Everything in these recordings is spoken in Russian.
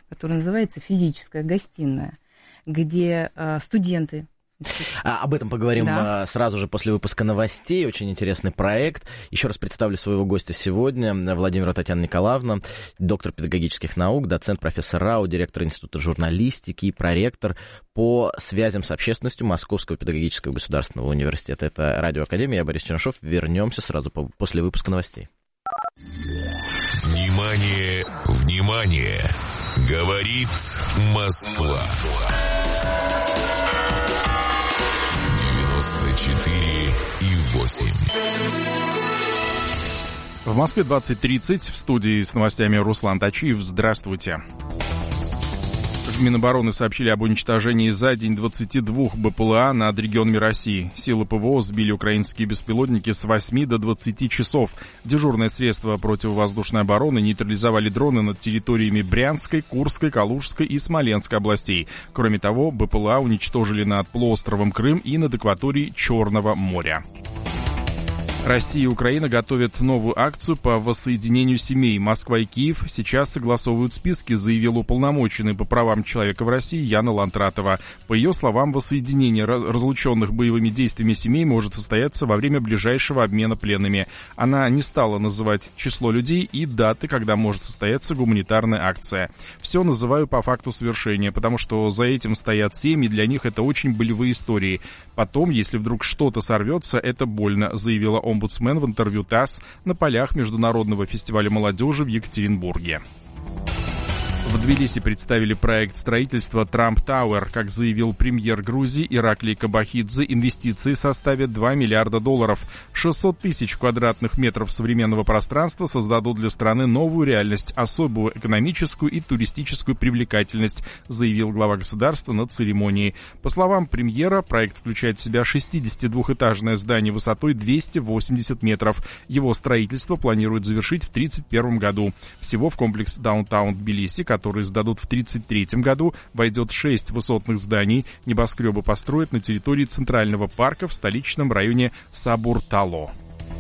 который называется «Физическая гостиная», где студенты... Об этом поговорим сразу же после выпуска новостей. Очень интересный проект. Еще раз представлю своего гостя сегодня. Владимира Татьяна Николаевна, доктор педагогических наук, доцент, профессор РАУ, директор Института журналистики и проректор по связям с общественностью Московского педагогического государственного университета. Это Радио Академия. Я Борис Чернышов. Вернемся сразу после выпуска новостей. Внимание, внимание! Говорит Москва. 94,8. В Москве 20:30. В студии с новостями Руслан Тачиев. Здравствуйте. В Минобороны сообщили об уничтожении за день 22 БПЛА над регионами России. Силы ПВО сбили украинские беспилотники с 8 до 20 часов. Дежурные средства противовоздушной обороны нейтрализовали дроны над территориями Брянской, Курской, Калужской и Смоленской областей. Кроме того, БПЛА уничтожили над полуостровом Крым и над акваторией Черного моря. Россия и Украина готовят новую акцию по воссоединению семей. Москва и Киев сейчас согласовывают списки, заявила уполномоченный по правам человека в России Яна Лантратова. По ее словам, воссоединение разлученных боевыми действиями семей может состояться во время ближайшего обмена пленными. Она не стала называть число людей и даты, когда может состояться гуманитарная акция. Все называю по факту совершения, потому что за этим стоят семьи, для них это очень болевые истории. Потом, если вдруг что-то сорвется, это больно, заявила омбудсмен в интервью ТАСС на полях Международного фестиваля молодежи в Екатеринбурге. В Тбилиси представили проект строительства Трамп Тауэр. Как заявил премьер Грузии Ираклий Кабахидзе, инвестиции составят $2 миллиарда. 600 тысяч квадратных метров современного пространства создадут для страны новую реальность, особую экономическую и туристическую привлекательность, заявил глава государства на церемонии. По словам премьера, проект включает в себя 62-этажное здание высотой 280 метров. Его строительство планируют завершить в 2031 году. Всего в комплекс Даунтаун Тбилиси, которые сдадут в 1933 году, войдет 6 высотных зданий. Небоскребы построят на территории Центрального парка в столичном районе Сабуртало.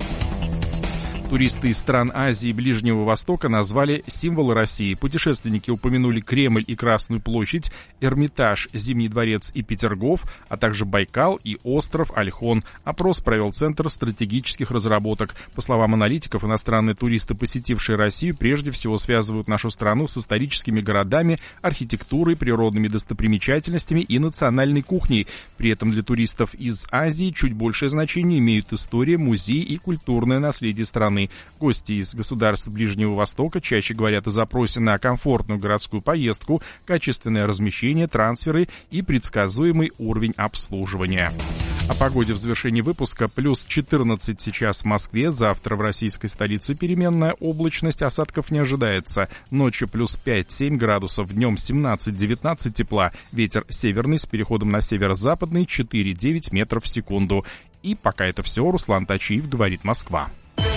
Туристы из стран Азии и Ближнего Востока назвали символы России. Путешественники упомянули Кремль и Красную площадь, Эрмитаж, Зимний дворец и Петергоф, а также Байкал и остров Ольхон. Опрос провел Центр стратегических разработок. По словам аналитиков, иностранные туристы, посетившие Россию, прежде всего связывают нашу страну с историческими городами, архитектурой, природными достопримечательностями и национальной кухней. При этом для туристов из Азии чуть большее значение имеют история, музей и культурное наследие страны. Гости из государств Ближнего Востока чаще говорят о запросе на комфортную городскую поездку, качественное размещение, трансферы и предсказуемый уровень обслуживания. О погоде в завершении выпуска. Плюс 14 сейчас в Москве, завтра в российской столице переменная облачность, осадков не ожидается. Ночью плюс 5-7 градусов, днем 17-19 тепла. Ветер северный с переходом на северо-западный 4-9 метров в секунду. И пока это все, Руслан Тачиев, говорит Москва.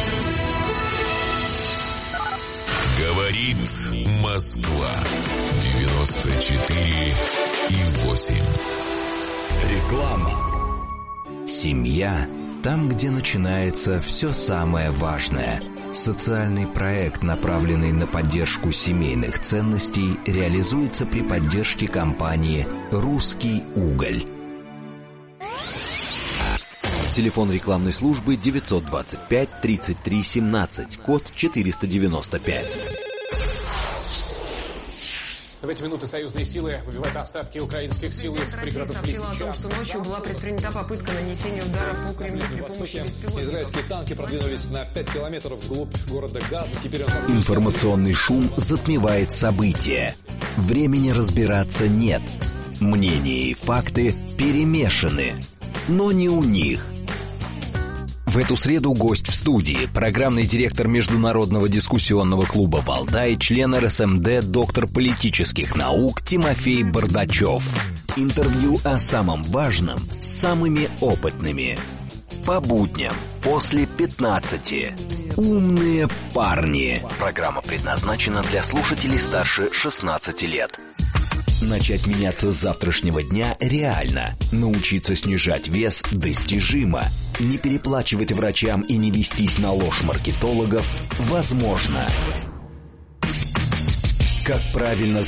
Говорит Москва. 94,8. Реклама. Семья – там, где начинается все самое важное. Социальный проект, направленный на поддержку семейных ценностей, реализуется при поддержке компании «Русский уголь». Телефон рекламной службы 925-33-17, код 495. В эти минуты союзные силы выбивают остатки украинских сил из пригородов Лисичанска. Россия сообщила о том, что ночью была предпринята попытка нанесения удара по Кремлю при помощи беспилотников. Израильские танки продвинулись на 5 километров вглубь города Газа. Теперь Информационный шум затмевает события. Времени разбираться нет. Мнения и факты перемешаны. Но не у них. В эту среду гость в студии, программный директор Международного дискуссионного клуба «Валдай», член РСМД, доктор политических наук Тимофей Бардачев. Интервью о самом важном с самыми опытными. По будням после 15. Умные парни. Программа предназначена для слушателей старше 16 лет. Начать меняться с завтрашнего дня реально. Научиться снижать вес достижимо. Не переплачивать врачам и не вестись на ложь маркетологов возможно. Как правильно